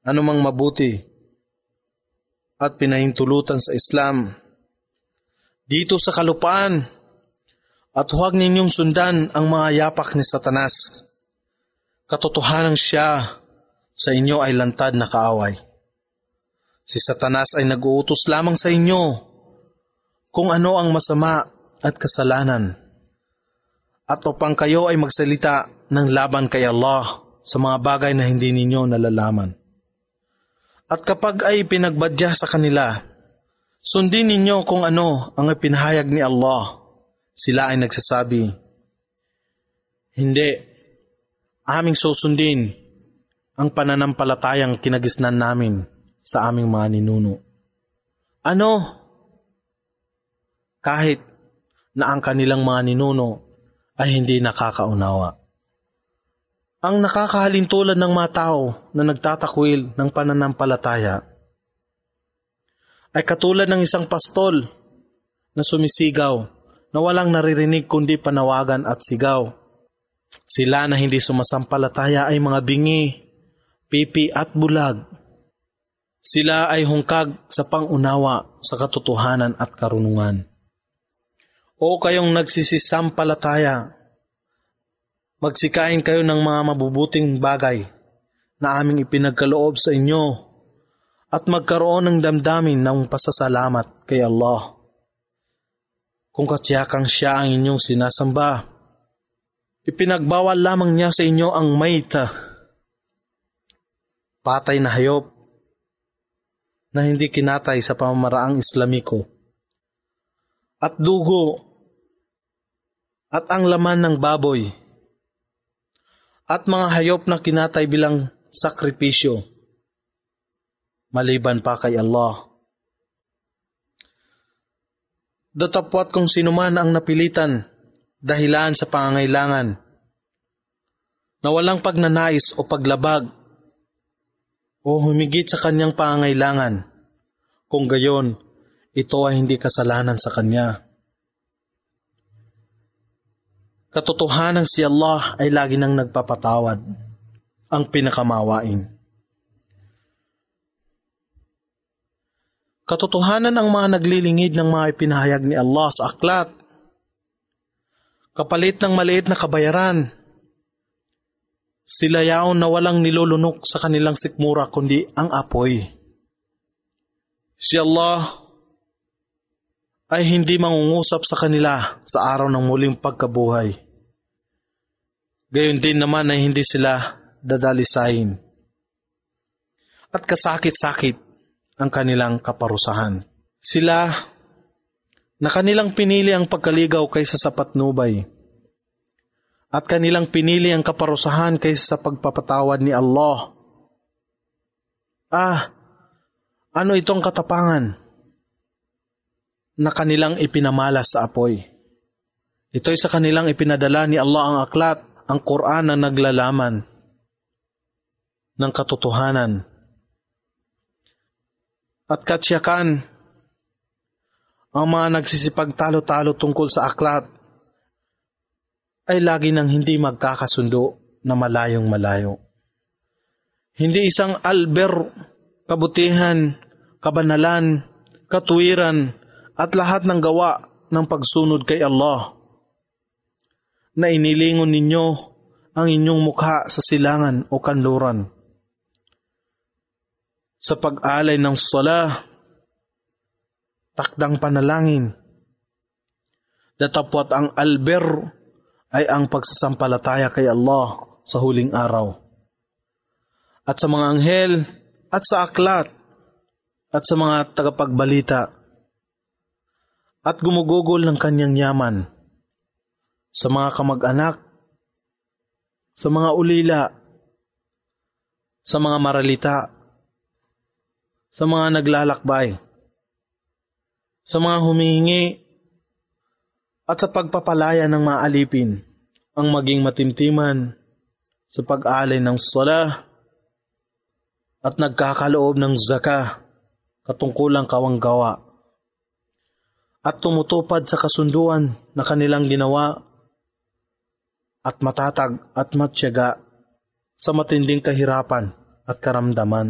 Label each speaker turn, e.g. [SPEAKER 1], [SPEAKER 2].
[SPEAKER 1] anumang mabuti at pinahintulutan sa Islam dito sa kalupaan, at huwag ninyong sundan ang mga yapak ni Satanas. Katotohanan siya sa inyo ay lantad na kaaway. Si Satanas ay nag-uutos lamang sa inyo kung ano ang masama at kasalanan, at upang kayo ay magsalita ng laban kay Allah sa mga bagay na hindi ninyo nalalaman. At kapag ay pinagbadya sa kanila, sundin ninyo kung ano ang ipinahayag ni Allah. Sila ay nagsasabi, hindi, aming susundin ang pananampalatayang kinagisnan namin sa aming mga ninuno. Ano? Kahit na ang kanilang mga ninuno ay hindi nakakaunawa. Ang nakakahalintulad ng mga tao na nagtatakwil ng pananampalataya ay katulad ng isang pastol na sumisigaw na walang naririnig kundi panawagan at sigaw. Sila na hindi sumasampalataya ay mga bingi, pipi at bulag. Sila ay hungkag sa pangunawa sa katotohanan at karunungan. O kayong nagsisisampalataya, magsikain kayo ng mga mabubuting bagay na aming ipinagkaloob sa inyo at magkaroon ng damdamin ng pasasalamat kay Allah. Kung katiyakang siya ang inyong sinasamba, ipinagbawal lamang niya sa inyo ang maita, patay na hayop na hindi kinatay sa pamamaraang Islamiko, at dugo, at ang laman ng baboy, at mga hayop na kinatay bilang sakripisyo, maliban pa kay Allah. Datapwat kung sino man ang napilitan dahilan sa pangangailangan na walang pagnanais o paglabag o humigit sa kanyang pangangailangan, kung gayon, ito ay hindi kasalanan sa kanya. Katotohanan si Allah ay lagi nang nagpapatawad, ang pinakamawain. Katotohanan ang mga naglilingid ng mga ipinahayag ni Allah sa aklat, kapalit ng maliit na kabayaran. Sila yaon na walang nilulunok sa kanilang sikmura kundi ang apoy. Si Allah ay hindi mangungusap sa kanila sa araw ng muling pagkabuhay. Gayon din naman ay hindi sila dadalisahin. At kasakit-sakit ang kanilang kaparusahan. Sila na kanilang pinili ang pagkaligaw kaysa sa patnubay, at kanilang pinili ang kaparusahan kaysa sa pagpapatawad ni Allah. Ano itong katapangan na kanilang ipinamalas sa apoy? Ito'y sa kanilang ipinadala ni Allah ang aklat, ang Quran na naglalaman ng katotohanan at katsiyakan. Ang mga nagsisipagtalo-talo tungkol sa aklat ay lagi nang hindi magkakasundo na malayong-malayo. Hindi isang alber, kabutihan, kabanalan, katuwiran at lahat ng gawa ng pagsunod kay Allah na inilingon ninyo ang inyong mukha sa silangan o kanluran sa pag-alay ng salah, takdang panalangin. Datapwat ang alber ay ang pagsasampalataya kay Allah sa huling araw, at sa mga anghel, at sa aklat, at sa mga tagapagbalita, at gumugugol ng kanyang yaman sa mga kamag-anak, sa mga ulila, sa mga maralita, sa mga naglalakbay, sa mga humihingi, at sa pagpapalaya ng mga alipin, ang maging matimtiman sa pag-alay ng salah at nagkakaloob ng zakah, katungkulang kawanggawa, at tumutupad sa kasunduan na kanilang ginawa, at matatag at matyaga sa matinding kahirapan at karamdaman.